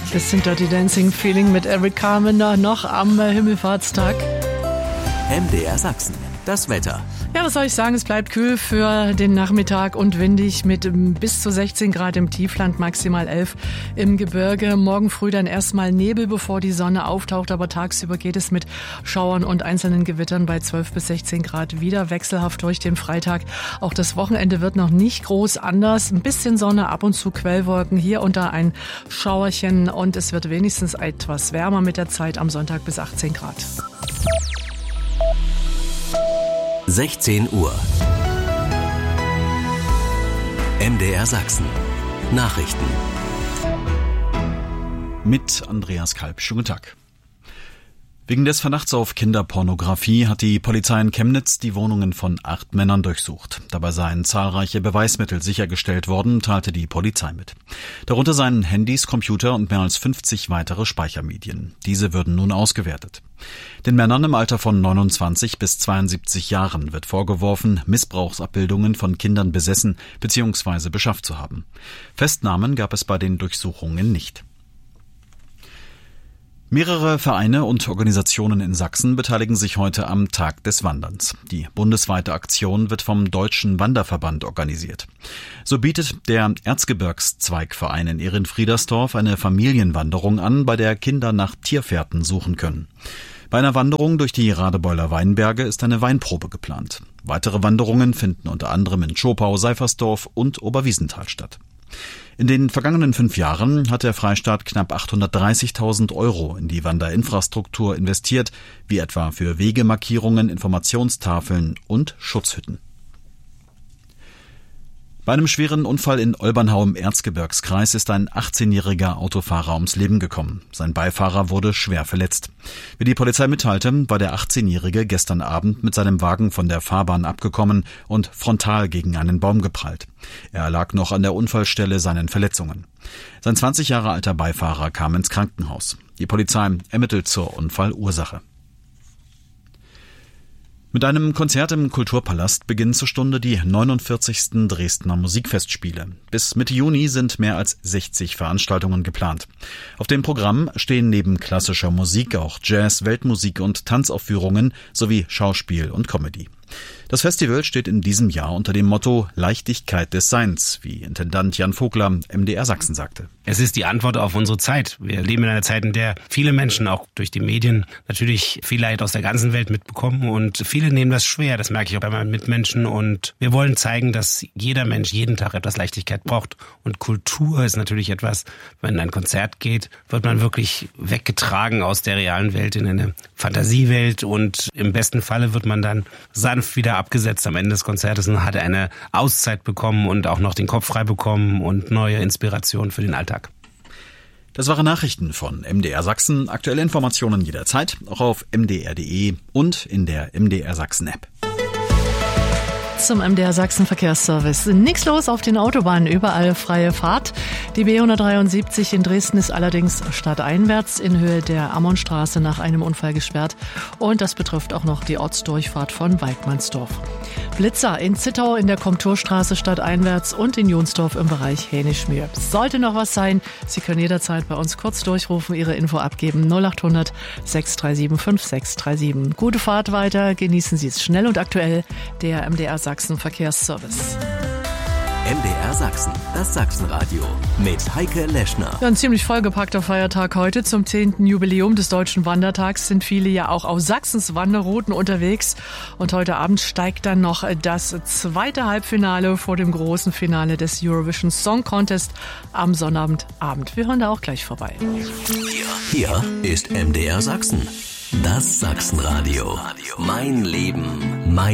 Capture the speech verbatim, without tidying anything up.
Bisschen Dirty Dancing Feeling mit Eric Carmender noch am Himmelfahrtstag. M D R Sachsen, das Wetter. Ja, was soll ich sagen, es bleibt kühl für den Nachmittag und windig mit bis zu sechzehn Grad im Tiefland, maximal elf im Gebirge. Morgen früh dann erstmal Nebel, bevor die Sonne auftaucht, aber tagsüber geht es mit Schauern und einzelnen Gewittern bei zwölf bis sechzehn Grad wieder wechselhaft durch den Freitag. Auch das Wochenende wird noch nicht groß anders. Ein bisschen Sonne, ab und zu Quellwolken, hier und da ein Schauerchen und es wird wenigstens etwas wärmer mit der Zeit am Sonntag bis achtzehn Grad. sechzehn Uhr. M D R Sachsen. Nachrichten. Mit Andreas Kalb. Schönen guten Tag. Wegen des Verdachts auf Kinderpornografie hat die Polizei in Chemnitz die Wohnungen von acht Männern durchsucht. Dabei seien zahlreiche Beweismittel sichergestellt worden, teilte die Polizei mit. Darunter seien Handys, Computer und mehr als fünfzig weitere Speichermedien. Diese würden nun ausgewertet. Den Männern im Alter von neunundzwanzig bis zweiundsiebzig Jahren wird vorgeworfen, Missbrauchsabbildungen von Kindern besessen bzw. beschafft zu haben. Festnahmen gab es bei den Durchsuchungen nicht. Mehrere Vereine und Organisationen in Sachsen beteiligen sich heute am Tag des Wanderns. Die bundesweite Aktion wird vom Deutschen Wanderverband organisiert. So bietet der Erzgebirgszweigverein in Ehrenfriedersdorf eine Familienwanderung an, bei der Kinder nach Tierfährten suchen können. Bei einer Wanderung durch die Radebeuler Weinberge ist eine Weinprobe geplant. Weitere Wanderungen finden unter anderem in Schopau, Seifersdorf und Oberwiesenthal statt. In den vergangenen fünf Jahren hat der Freistaat knapp achthundertdreißigtausend Euro in die Wanderinfrastruktur investiert, wie etwa für Wegemarkierungen, Informationstafeln und Schutzhütten. Bei einem schweren Unfall in Olbernhau im Erzgebirgskreis ist ein achtzehnjähriger Autofahrer ums Leben gekommen. Sein Beifahrer wurde schwer verletzt. Wie die Polizei mitteilte, war der achtzehnjährige gestern Abend mit seinem Wagen von der Fahrbahn abgekommen und frontal gegen einen Baum geprallt. Er erlag noch an der Unfallstelle seinen Verletzungen. Sein zwanzig Jahre alter Beifahrer kam ins Krankenhaus. Die Polizei ermittelt zur Unfallursache. Mit einem Konzert im Kulturpalast beginnen zur Stunde die neunundvierzigsten Dresdner Musikfestspiele. Bis Mitte Juni sind mehr als sechzig Veranstaltungen geplant. Auf dem Programm stehen neben klassischer Musik auch Jazz, Weltmusik und Tanzaufführungen sowie Schauspiel und Comedy. Das Festival steht in diesem Jahr unter dem Motto Leichtigkeit des Seins, wie Intendant Jan Vogler M D R Sachsen sagte. Es ist die Antwort auf unsere Zeit. Wir leben in einer Zeit, in der viele Menschen auch durch die Medien natürlich viel Leid aus der ganzen Welt mitbekommen und viele nehmen das schwer. Das merke ich auch bei meinen Mitmenschen und wir wollen zeigen, dass jeder Mensch jeden Tag etwas Leichtigkeit braucht und Kultur ist natürlich etwas, wenn ein Konzert geht, wird man wirklich weggetragen aus der realen Welt in eine Fantasiewelt und im besten Falle wird man dann sanft wieder abgesetzt am Ende des Konzertes und hat eine Auszeit bekommen und auch noch den Kopf frei bekommen und neue Inspirationen für den Alltag. Das waren Nachrichten von M D R Sachsen. Aktuelle Informationen jederzeit, auch auf m d r punkt d e und in der M D R Sachsen App. Zum M D R Sachsen Verkehrsservice. Nichts los auf den Autobahnen, überall freie Fahrt. Die B hundertdreiundsiebzig in Dresden ist allerdings stadteinwärts in Höhe der Ammonstraße nach einem Unfall gesperrt. Und das betrifft auch noch die Ortsdurchfahrt von Weidmannsdorf. Blitzer in Zittau in der Komturstraße stadteinwärts und in Jonsdorf im Bereich Hänischmühe. Sollte noch was sein, Sie können jederzeit bei uns kurz durchrufen, Ihre Info abgeben. null acht hundert sechs drei sieben fünf sechs drei sieben. Gute Fahrt weiter, genießen Sie es schnell und aktuell. Der M D R Sachsen Verkehrsservice. M D R Sachsen, das Sachsenradio mit Heike Leschner. Ja, ein ziemlich vollgepackter Feiertag heute. Zum zehnten Jubiläum des Deutschen Wandertags sind viele ja auch auf Sachsens Wanderrouten unterwegs. Und heute Abend steigt dann noch das zweite Halbfinale vor dem großen Finale des Eurovision Song Contest am Sonnabendabend. Wir hören da auch gleich vorbei. Hier, hier ist M D R Sachsen, das Sachsenradio. Mein Leben, mein